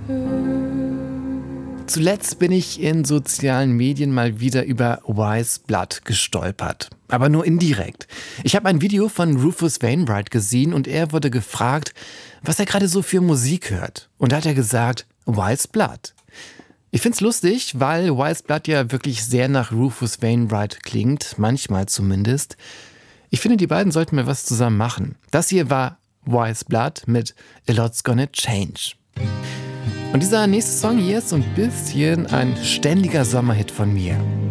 Zuletzt bin ich in sozialen Medien mal wieder über Wise Blood gestolpert. Aber nur indirekt. Ich habe ein Video von Rufus Wainwright gesehen und er wurde gefragt, was er gerade so für Musik hört. Und da hat er gesagt, Wise Blood. Ich find's lustig, weil Wise Blood ja wirklich sehr nach Rufus Wainwright klingt, manchmal zumindest. Ich finde, die beiden sollten mal was zusammen machen. Das hier war Wise Blood mit A Lot's Gonna Change. Und dieser nächste Song hier ist so ein bisschen ein ständiger Sommerhit von mir.